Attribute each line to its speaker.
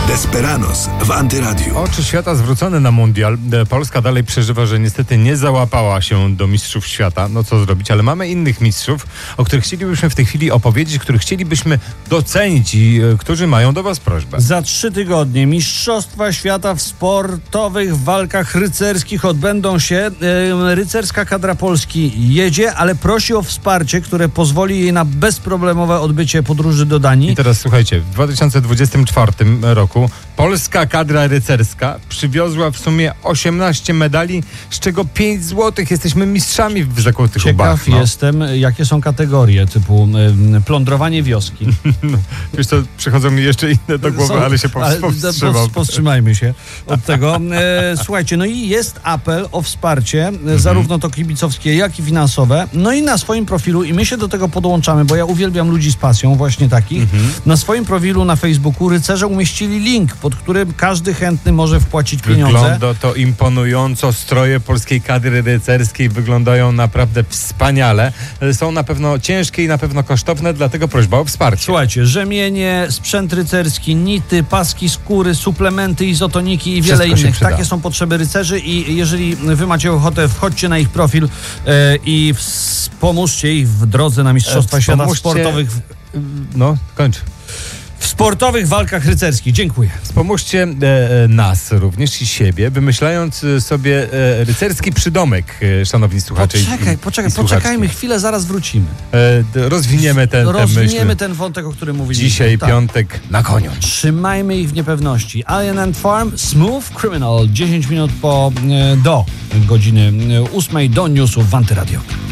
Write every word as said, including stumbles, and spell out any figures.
Speaker 1: Desperados w Antyradiu.
Speaker 2: Oczy świata zwrócone na mundial. Polska dalej przeżywa, że niestety nie załapała się do mistrzów świata. No co zrobić, ale mamy innych mistrzów, o których chcielibyśmy w tej chwili opowiedzieć, których chcielibyśmy docenić i e, którzy mają do was prośbę.
Speaker 3: Za trzy tygodnie Mistrzostwa Świata w sportowych walkach rycerskich odbędą się. E, rycerska kadra Polski jedzie, ale prosi o wsparcie, które pozwoli jej na bezproblemowe odbycie podróży do Danii.
Speaker 2: I teraz słuchajcie, w dwa tysiące dwudziestym czwartym roku polska kadra rycerska przywiozła w sumie osiemnaście medali, z czego pięć złotych. Jesteśmy mistrzami w zakłotych
Speaker 3: Ciekaw
Speaker 2: ubach. No.
Speaker 3: jestem, jakie są kategorie typu y, plądrowanie wioski.
Speaker 2: Wiesz co, przychodzą mi jeszcze inne do głowy,
Speaker 3: Są,
Speaker 2: ale się
Speaker 3: ale
Speaker 2: powstrzymam.
Speaker 3: pows- Powstrzymajmy się od tego. E, słuchajcie, no i jest apel o wsparcie, mhm. zarówno to kibicowskie, jak i finansowe. No i na swoim profilu, i my się do tego podłączamy, bo ja uwielbiam ludzi z pasją, właśnie takich. Mhm. Na swoim profilu na Facebooku rycerze umieścili link, pod którym każdy chętny może wpłacić pieniądze.
Speaker 2: Wygląda to imponująco. Stroje polskiej kadry rycerskiej wyglądają naprawdę wspaniale. Są na pewno ciężkie i na pewno kosztowne, dlatego prośba o wsparcie.
Speaker 3: Słuchajcie, rzemienie, sprzęt rycerski, nity, paski skóry, suplementy, izotoniki i wiele
Speaker 2: Wszystko
Speaker 3: innych. Takie są potrzeby rycerzy i jeżeli wy macie ochotę, wchodźcie na ich profil e, i wspomóżcie ich w drodze na Mistrzostwa
Speaker 2: e,
Speaker 3: Świata sportowych.
Speaker 2: No, kończ.
Speaker 3: W sportowych walkach rycerskich. Dziękuję.
Speaker 2: Wspomóżcie e, nas również i siebie, wymyślając sobie e, rycerski przydomek, e, szanowni słuchacze.
Speaker 3: Poczekaj,
Speaker 2: i,
Speaker 3: poczekaj,
Speaker 2: i
Speaker 3: poczekajmy chwilę, zaraz wrócimy.
Speaker 2: E, rozwiniemy ten, ten
Speaker 3: Rozwiniemy
Speaker 2: myśl.
Speaker 3: ten wątek, o którym mówiliśmy.
Speaker 2: Dzisiaj
Speaker 3: tak.
Speaker 2: piątek na koniu.
Speaker 3: Trzymajmy ich w niepewności. Alien and Farm, Smooth Criminal. dziesięć minut po, e, do godziny ósmej, do newsów w Antyradiu.